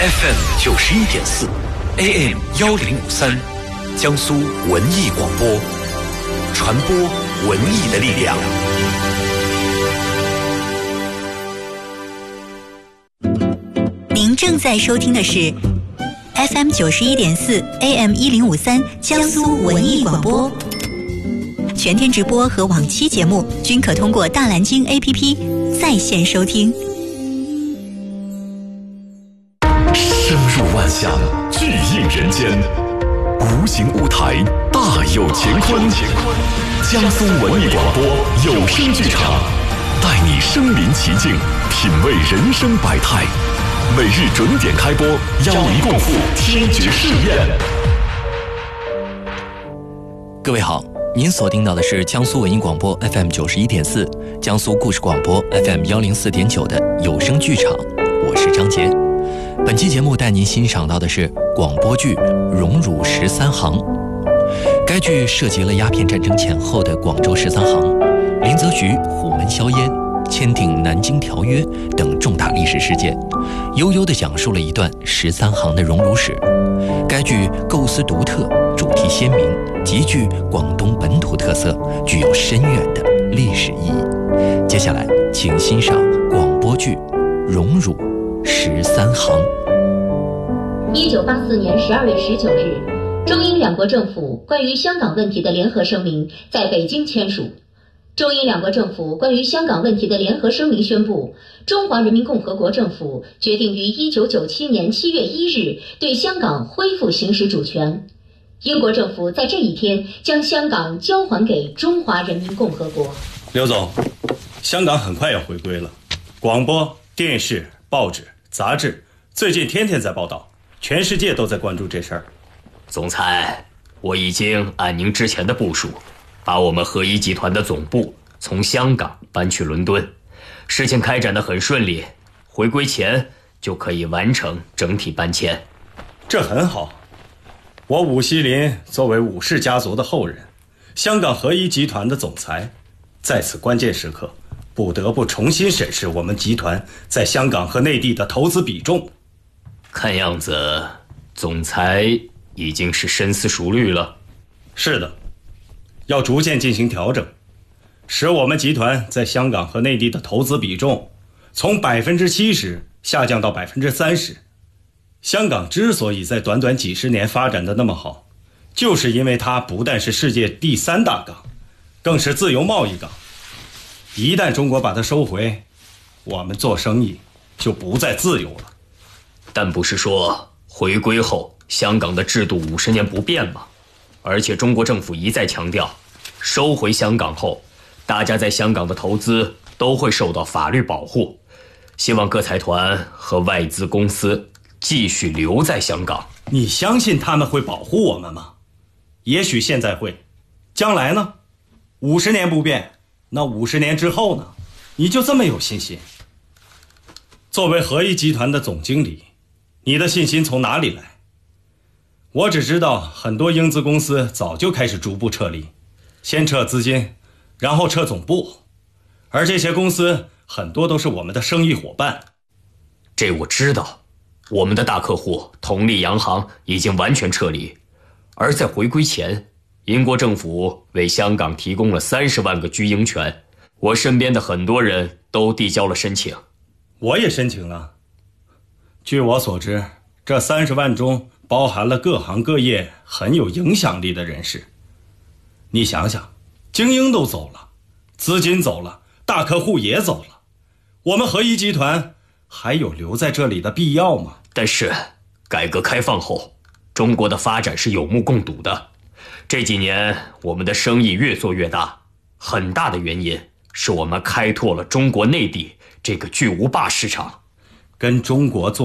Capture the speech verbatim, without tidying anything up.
F M 九十一点四 A M 幺零五三，江苏文艺广播，传播文艺的力量。 您正在收听的是 F M 九十一点四 A M 一零五三江苏文艺广播。全天直播和往期节目均可通过大蓝鲸 A P P 在线收听。 声入万象，巨映人间，无形舞台大有乾坤。江苏文艺广播有声剧场，带你身临其境，品味人生百态。每日准点开播，邀您共赴听觉盛宴。 各位好，您所听到的是江苏文艺广播 F M 九十一点四，江苏故事广播 F M 幺零四点九的有声剧场，我是张杰。本期节目带您欣赏到的是广播剧《荣辱十三行》。该剧涉及了鸦片战争前后的广州十三行、林则徐虎门销烟、签订南京条约等重大历史事件，悠悠地讲述了一段十三行的荣辱史。该剧构思独特，主题鲜明，极具广东本土特色，具有深远的历史意义。接下来请欣赏广播剧《荣辱十三行》。 一九八四年十二月十九日，中英两国政府关于香港问题的联合声明在北京签署。中英两国政府关于香港问题的联合声明宣布，中华人民共和国政府决定于一九九七年七月一日对香港恢复行使主权。英国政府在这一天将香港交还给中华人民共和国。 刘总，香港很快要回归了，广播、电视、报纸、杂志最近天天在报道，全世界都在关注这事儿。 总裁，我已经按您之前的部署，把我们合一集团的总部从香港搬去伦敦，事情开展得很顺利，回归前就可以完成整体搬迁。 这很好。我伍希林作为伍氏家族的后人，香港合一集团的总裁，在此关键时刻不得不重新审视我们集团在香港和内地的投资比重。 看样子总裁已经是深思熟虑了。 是的，要逐渐进行调整，使我们集团在香港和内地的投资比重从百分之七十下降到百分之三十。香港之所以在短短几十年发展的那么好，就是因为它不但是世界第三大港，更是自由贸易港。一旦中国把它收回，我们做生意就不再自由了。 但不是说回归后香港的制度五十年不变吗？而且中国政府一再强调，收回香港后，大家在香港的投资都会受到法律保护，希望各财团和外资公司继续留在香港。 你相信他们会保护我们吗？也许现在会，将来呢？五十年不变，那五十年之后呢？你就这么有信心？作为合一集团的总经理，你的信心从哪里来？我只知道很多英资公司早就开始逐步撤离，先撤资金，然后撤总部，而这些公司很多都是我们的生意伙伴。 这我知道，我们的大客户同利洋行已经完全撤离，而在回归前，英国政府为香港提供了三十万个居英权，我身边的很多人都递交了申请。 我也申请了。据我所知，这三十万中包含了各行各业很有影响力的人士。你想想，精英都走了，资金走了，大客户也走了，我们合一集团还有留在这里的必要吗？ 但是改革开放后，中国的发展是有目共睹的。这几年我们的生意越做越大，很大的原因是我们开拓了中国内地这个巨无霸市场。 跟中国做